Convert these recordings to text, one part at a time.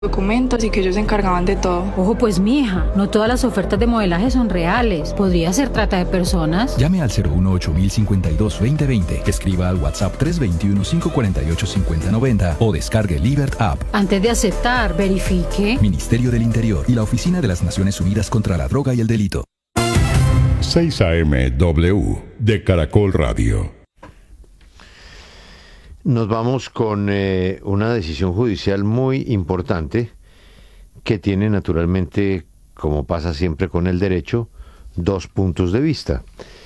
documentos y que ellos se encargaban de todo. Ojo pues, mija, no todas las ofertas de modelaje son reales. Podría ser trata de personas. Llame al 018-052-2020, escriba al WhatsApp 321-548-5090 o descargue Libert App. Antes de aceptar, verifique. Ministerio del Interior y la Oficina de las Naciones Unidas contra la Droga y el Delito. 6 AM W de Caracol Radio. Nos vamos con una decisión judicial muy importante que tiene naturalmente, como pasa siempre con el derecho, dos puntos de vista.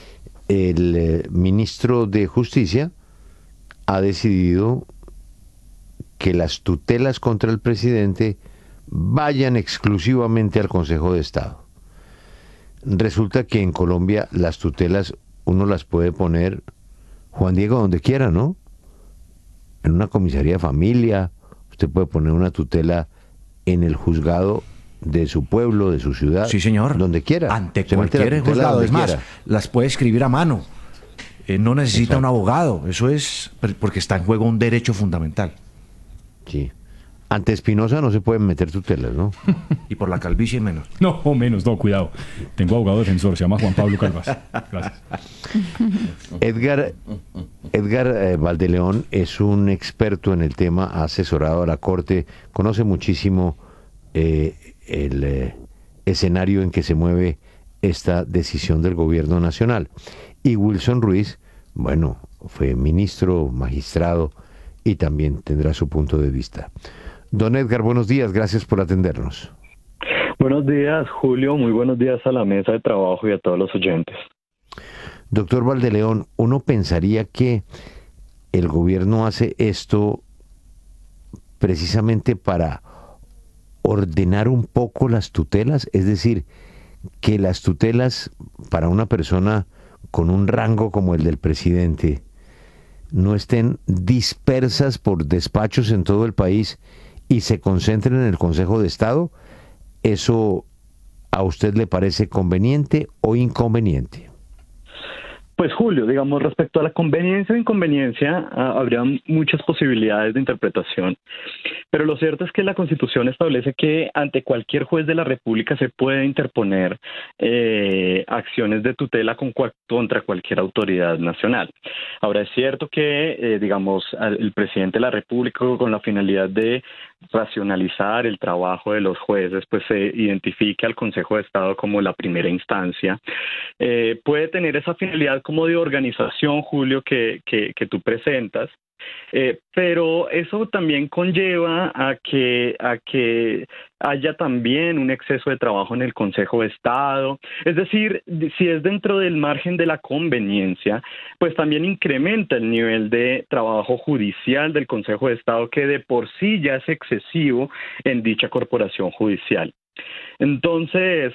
El ministro de Justicia ha decidido que las tutelas contra el presidente vayan exclusivamente al Consejo de Estado. Resulta que en Colombia las tutelas uno las puede poner, Juan Diego, donde quiera, ¿no? En una comisaría de familia, usted puede poner una tutela en el juzgado de su pueblo, de su ciudad. Sí, señor. Donde quiera. Ante cualquier juzgado. Es más, las puede escribir a mano. No necesita un abogado. Eso es porque está en juego un derecho fundamental. Sí. Ante Espinosa no se pueden meter tutelas, ¿no? Y por la calvicie menos. No, menos, no, cuidado. Tengo abogado defensor, se llama Juan Pablo Calvas. Gracias. Edgar Valdeleón es un experto en el tema, ha asesorado a la Corte, conoce muchísimo el escenario en que se mueve esta decisión del gobierno nacional. Y Wilson Ruiz, bueno, fue ministro, magistrado y también tendrá su punto de vista. Don Edgar, buenos días, gracias por atendernos. Buenos días, Julio, muy buenos días a la mesa de trabajo y a todos los oyentes. Doctor Valdeleón, uno pensaría que el gobierno hace esto precisamente para ordenar un poco las tutelas, es decir, que las tutelas para una persona con un rango como el del presidente no estén dispersas por despachos en todo el país y se concentren en el Consejo de Estado. ¿Eso a usted le parece conveniente o inconveniente? Pues Julio, digamos, respecto a la conveniencia o inconveniencia, habría muchas posibilidades de interpretación, pero lo cierto es que la Constitución establece que ante cualquier juez de la República se puede interponer acciones de tutela contra cualquier autoridad nacional. Ahora, es cierto que, digamos, el presidente de la República, con la finalidad de racionalizar el trabajo de los jueces, pues se identifica al Consejo de Estado como la primera instancia. Puede tener esa finalidad como de organización, Julio, que tú presentas, pero eso también conlleva a que haya también un exceso de trabajo en el Consejo de Estado. Es decir, si es dentro del margen de la conveniencia, pues también incrementa el nivel de trabajo judicial del Consejo de Estado, que de por sí ya es excesivo en dicha corporación judicial. Entonces,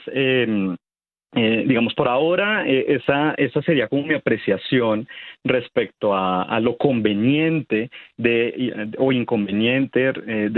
digamos, por ahora, esa sería como mi apreciación respecto a lo conveniente o inconveniente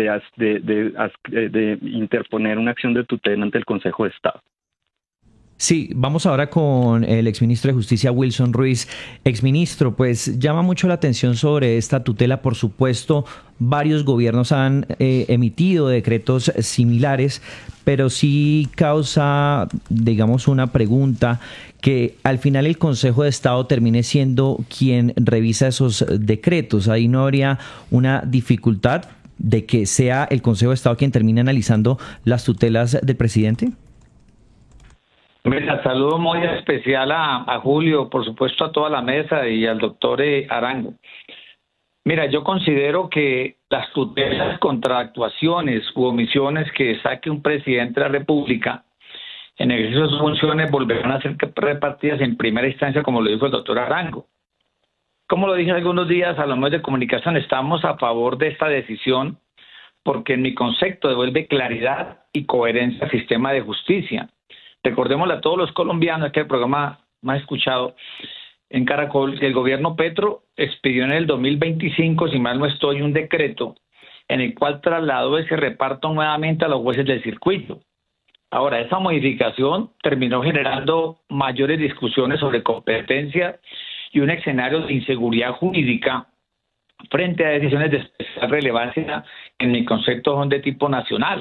de interponer una acción de tutela ante el Consejo de Estado. Sí, vamos ahora con el exministro de Justicia, Wilson Ruiz. Exministro, pues llama mucho la atención sobre esta tutela. Por supuesto, varios gobiernos han emitido decretos similares, pero sí causa, digamos, una pregunta, que al final el Consejo de Estado termine siendo quien revisa esos decretos. Ahí no habría una dificultad de que sea el Consejo de Estado quien termine analizando las tutelas del presidente. Mira, saludo muy especial a Julio, por supuesto a toda la mesa y al doctor Arango. Mira, yo considero que las tutelas contra actuaciones u omisiones que saque un presidente de la República en ejercicio de sus funciones volverán a ser repartidas en primera instancia, como lo dijo el doctor Arango. Como lo dije algunos días a los medios de comunicación, estamos a favor de esta decisión porque en mi concepto devuelve claridad y coherencia al sistema de justicia. Recordémosle a todos los colombianos, que el programa más escuchado en Caracol, que el gobierno Petro expidió en el 2025, si mal no estoy, un decreto en el cual trasladó ese reparto nuevamente a los jueces del circuito. Ahora, esa modificación terminó generando mayores discusiones sobre competencia y un escenario de inseguridad jurídica frente a decisiones de especial relevancia, en mi concepto son de tipo nacional.